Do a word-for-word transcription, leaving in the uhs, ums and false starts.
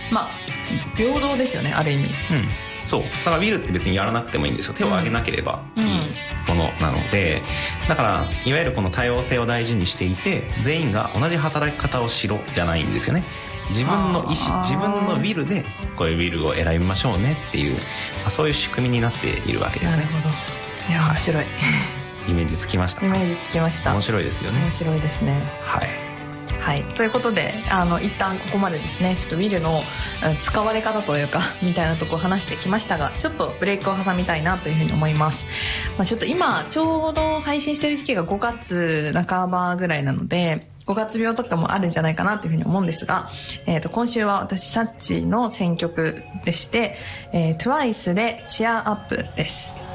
まあ平等ですよね、ある意味。 うんそうだからウィルって別にやらなくてもいいんですよ。手を挙げなければいいものなので、うん、だからいわゆるこの多様性を大事にしていて、全員が同じ働き方をしろじゃないんですよね。自分の意思、自分のウィルでこういうウィルを選びましょうねっていう、まあ、そういう仕組みになっているわけですね。 なるほど。いや面白い。 イメージつきました。 イメージつきました。 面白いですよね。 面白いですね。 はいはい、ということであの一旦ここまでですね、ちょっとウィルの使われ方というかみたいなところを話してきましたが、ちょっとブレイクを挟みたいなというふうに思います。まあ、ちょっと今ちょうど配信してる時期がごがつなかばぐらいなので、ごがつ病とかもあるんじゃないかなというふうに思うんですが、えー、と今週は私サッチの選曲でして、えー、トゥワイス でチアアップです。